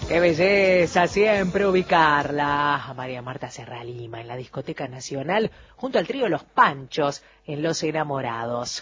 Qué belleza siempre ubicarla a María Marta Serra Lima en la Discoteca Nacional junto al trío Los Panchos en Los Enamorados.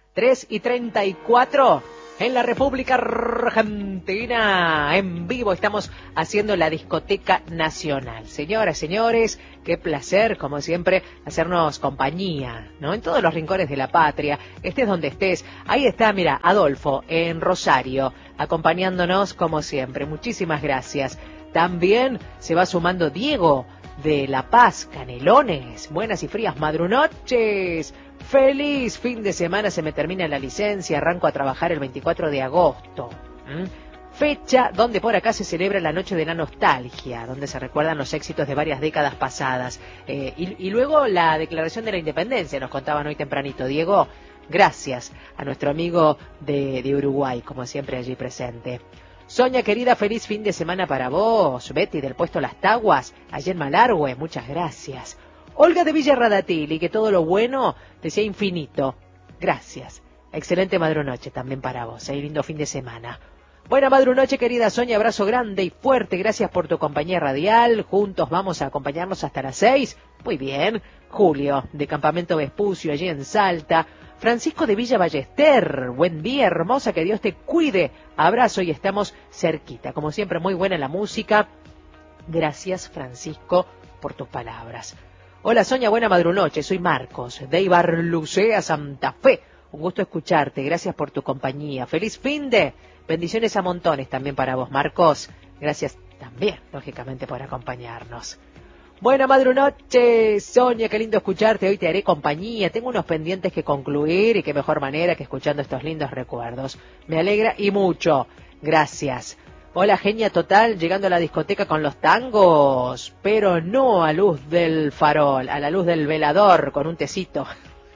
3:34 en la República Argentina. En vivo estamos haciendo la Discoteca Nacional. Señoras, señores, qué placer, como siempre, hacernos compañía, ¿no? En todos los rincones de la patria, estés donde estés. Ahí está, mira, Adolfo, en Rosario, acompañándonos como siempre. Muchísimas gracias. También se va sumando Diego de La Paz, Canelones. Buenas y frías madrunoches. Feliz fin de semana, se me termina la licencia, arranco a trabajar el 24 de agosto. Fecha donde por acá se celebra la Noche de la Nostalgia, donde se recuerdan los éxitos de varias décadas pasadas. Y luego la Declaración de la Independencia, nos contaban hoy tempranito. Diego, gracias a nuestro amigo de Uruguay, como siempre allí presente. Sonia querida, feliz fin de semana para vos. Betty del puesto Las Taguas, allí en Malargüe, muchas gracias. Olga de Villa Radatili, que todo lo bueno te sea infinito. Gracias. Excelente madrunoche también para vos. Lindo fin de semana. Buena madrunoche, querida Sonia. Abrazo grande y fuerte. Gracias por tu compañía radial. Juntos vamos a acompañarnos hasta las 6. Muy bien. Julio, de Campamento Vespucio, allí en Salta. Francisco de Villa Ballester. Buen día, hermosa. Que Dios te cuide. Abrazo y estamos cerquita. Como siempre, muy buena la música. Gracias, Francisco, por tus palabras. Hola Sonia, buena madrunoche, soy Marcos, de Ibarlucea, Santa Fe. Un gusto escucharte, gracias por tu compañía. Feliz finde, bendiciones a montones también para vos, Marcos. Gracias también, lógicamente, por acompañarnos. Buena madrunoche, Sonia, qué lindo escucharte, hoy te haré compañía. Tengo unos pendientes que concluir y qué mejor manera que escuchando estos lindos recuerdos. Me alegra y mucho, gracias. Hola, genia total, llegando a la discoteca con los tangos, pero no a luz del farol, a la luz del velador, con un tecito.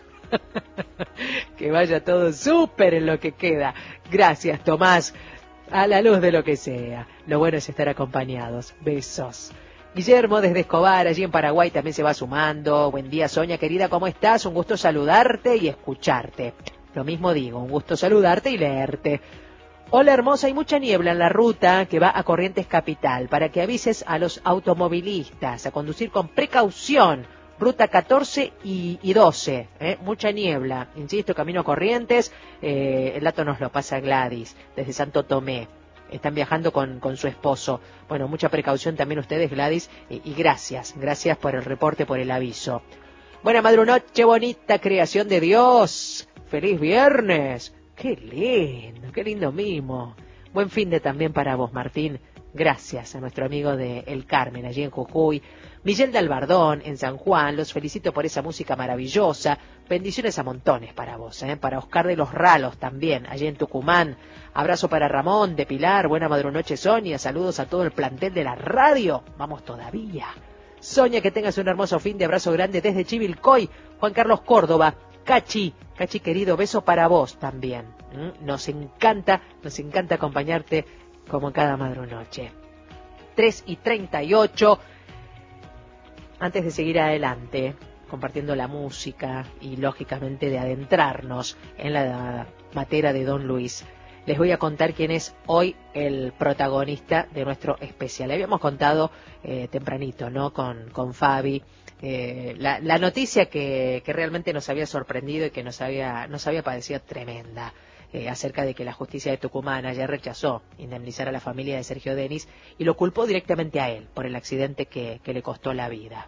Que vaya todo súper en lo que queda. Gracias, Tomás. A la luz de lo que sea. Lo bueno es estar acompañados. Besos. Guillermo desde Escobar, allí en Paraguay, también se va sumando. Buen día, Sonia, querida, ¿cómo estás? Un gusto saludarte y escucharte. Lo mismo digo, un gusto saludarte y leerte. Hola hermosa, hay mucha niebla en la ruta que va a Corrientes Capital, para que avises a los automovilistas a conducir con precaución, ruta 14 y 12, mucha niebla, insisto, camino a Corrientes, el dato nos lo pasa Gladys, desde Santo Tomé, están viajando con su esposo, bueno, mucha precaución también ustedes Gladys, y gracias por el reporte, por el aviso. Buena madrunoche, bonita creación de Dios, feliz viernes. Qué lindo mimo. Buen fin de también para vos, Martín. Gracias a nuestro amigo de El Carmen, allí en Jujuy. Miguel de Albardón, en San Juan. Los felicito por esa música maravillosa. Bendiciones a montones para vos, para Oscar de los Ralos también, allí en Tucumán. Abrazo para Ramón de Pilar. Buena madrunoche, Sonia. Saludos a todo el plantel de la radio. Vamos todavía. Sonia, que tengas un hermoso fin de abrazo grande desde Chivilcoy. Juan Carlos Córdoba. Cachi querido, beso para vos también. Nos encanta acompañarte como cada madrunoche. 3:38. Antes de seguir adelante, compartiendo la música y lógicamente de adentrarnos en la materia de Don Luis, les voy a contar quién es hoy el protagonista de nuestro especial. Le habíamos contado tempranito, ¿no? Con Fabi. La noticia que realmente nos había sorprendido y que nos había parecido tremenda, acerca de que la justicia de Tucumán ayer rechazó indemnizar a la familia de Sergio Denis y lo culpó directamente a él por el accidente que le costó la vida.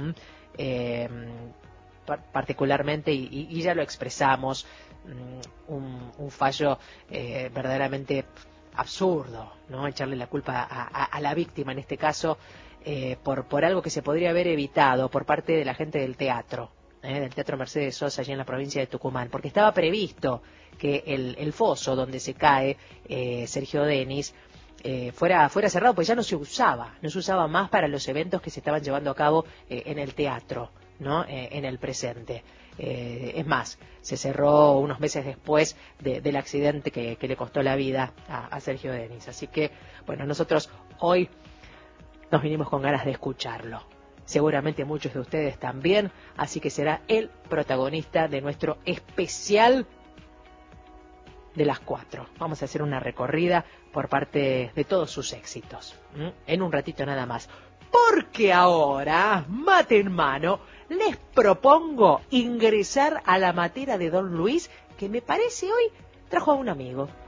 Particularmente, y ya lo expresamos, un fallo verdaderamente absurdo, ¿no? Echarle la culpa a la víctima en este caso, por algo que se podría haber evitado por parte de la gente del teatro Mercedes Sosa, allí en la provincia de Tucumán, porque estaba previsto que el foso donde se cae Sergio Denis fuera cerrado, pues ya no se usaba más para los eventos que se estaban llevando a cabo en el teatro, ¿no? En el presente. Es más, se cerró unos meses después del accidente que le costó la vida a Sergio Denis. Así que, bueno, nosotros hoy nos vinimos con ganas de escucharlo. Seguramente muchos de ustedes también, así que será el protagonista de nuestro especial de las 4. Vamos a hacer una recorrida por parte de todos sus éxitos. En un ratito nada más. Porque ahora, mate en mano, les propongo ingresar a la matera de Don Luis, que me parece hoy trajo a un amigo.